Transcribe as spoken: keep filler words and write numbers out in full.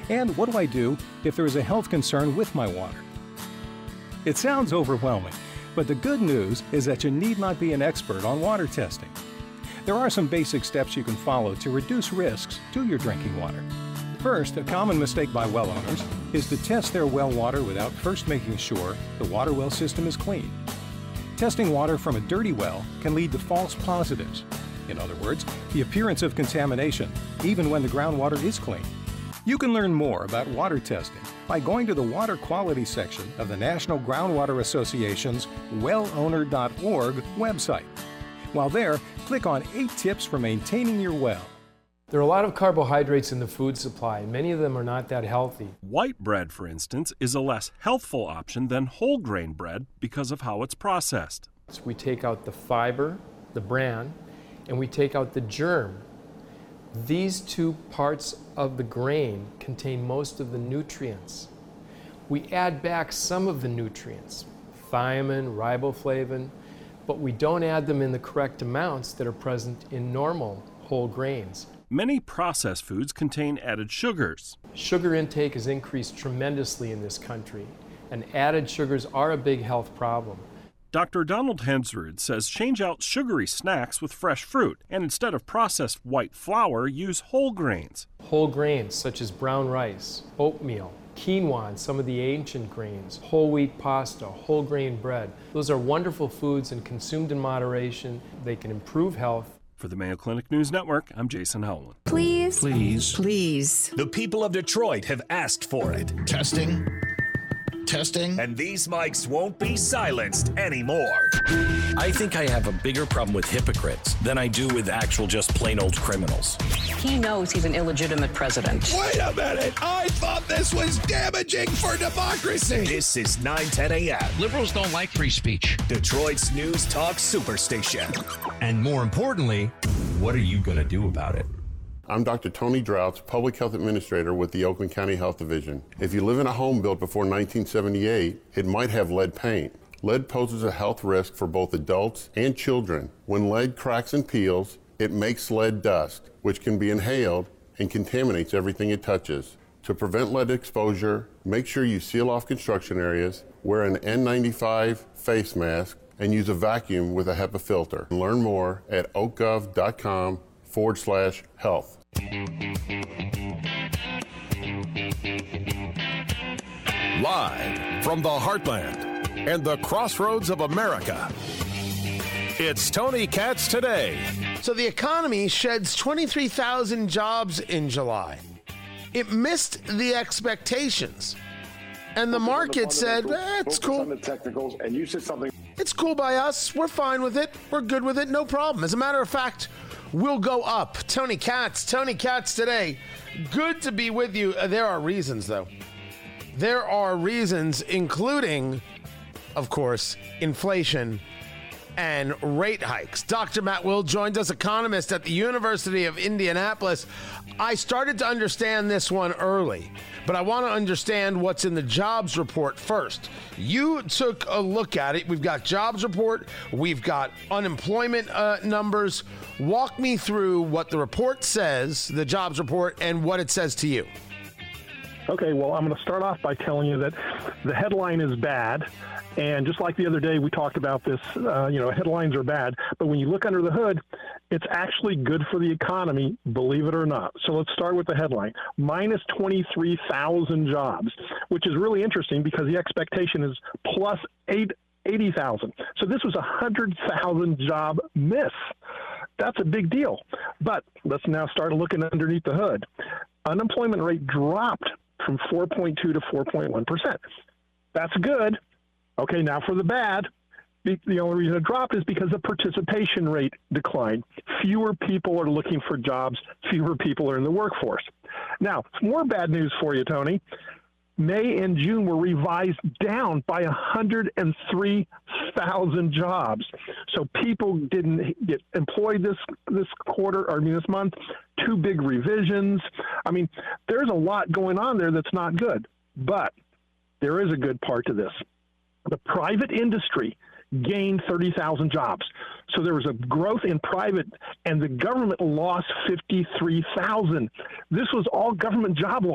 And what do I do if there is a health concern with my water? It sounds overwhelming, but the good news is that you need not be an expert on water testing. There are some basic steps you can follow to reduce risks to your drinking water. First, a common mistake by well owners is to test their well water without first making sure the water well system is clean. Testing water from a dirty well can lead to false positives. In other words, the appearance of contamination, even when the groundwater is clean. You can learn more about water testing by going to the water quality section of the National Groundwater Association's well owner dot org website. While there, click on eight tips for maintaining your well. There are a lot of carbohydrates in the food supply, and many of them are not that healthy. White bread, for instance, is a less healthful option than whole grain bread because of how it's processed. So we take out the fiber, the bran, and we take out the germ. These two parts of the grain contain most of the nutrients. We add back some of the nutrients, thiamine, riboflavin, but we don't add them in the correct amounts that are present in normal whole grains. Many processed foods contain added sugars. Sugar intake has increased tremendously in this country, and added sugars are a big health problem. Doctor Donald Hensrud says change out sugary snacks with fresh fruit, and instead of processed white flour, use whole grains. Whole grains such as brown rice, oatmeal, quinoa, and some of the ancient grains, whole wheat pasta, whole grain bread. Those are wonderful foods, and consumed in moderation, they can improve health. For the Mayo Clinic News Network, I'm Jason Howland. Please. Please. Please. The people of Detroit have asked for it. Testing. Testing. And these mics won't be silenced anymore. I think I have a bigger problem with hypocrites than I do with actual just plain old criminals. He knows he's an illegitimate president. Wait a minute. I thought this was damaging for democracy. This is nine ten a.m. Liberals don't like free speech. Detroit's News Talk Superstation. And more importantly, what are you going to do about it? I'm Doctor Tony Droughts, Public Health Administrator with the Oakland County Health Division. If you live in a home built before nineteen seventy-eight, it might have lead paint. Lead poses a health risk for both adults and children. When lead cracks and peels, it makes lead dust, which can be inhaled and contaminates everything it touches. To prevent lead exposure, make sure you seal off construction areas, wear an N ninety-five face mask, and use a vacuum with a HEPA filter. Learn more at oakgov.com forward slash health. Live from the heartland and the crossroads of America, it's Tony Katz Today. So the economy sheds twenty-three thousand jobs in July. It missed the expectations. And the market said, eh, it's cool. On the technicals, and you said something. It's cool by us. We're fine with it. We're good with it. No problem. As a matter of fact, we'll go up. Tony Katz, Tony Katz Today. Good to be with you. Uh, there are reasons, though. There are reasons, including, of course, inflation and rate hikes. Doctor Matt Will joined us, economist at the University of Indianapolis. I started to understand this one early, but I want to understand what's in the jobs report first. You took a look at it. We've got jobs report. We've got unemployment uh, numbers. Walk me through what the report says, the jobs report, and what it says to you. Okay, well, I'm going to start off by telling you that the headline is bad. And just like the other day, we talked about this, uh, you know, headlines are bad. But when you look under the hood, it's actually good for the economy, believe it or not. So let's start with the headline. Minus twenty-three thousand jobs, which is really interesting because the expectation is plus eighty thousand. So this was a one hundred thousand job miss. That's a big deal. But let's now start looking underneath the hood. Unemployment rate dropped from four point two to four point one percent. That's good. Okay, now for the bad, the only reason it dropped is because the participation rate declined. Fewer people are looking for jobs. Fewer people are in the workforce. Now, more bad news for you, Tony. May and June were revised down by one hundred three thousand jobs. So people didn't get employed this this quarter, or I mean this month. Two big revisions. I mean, there's a lot going on there that's not good. But there is a good part to this. The private industry gained thirty thousand jobs. So there was a growth in private, and the government lost fifty-three thousand. This was all government job loss.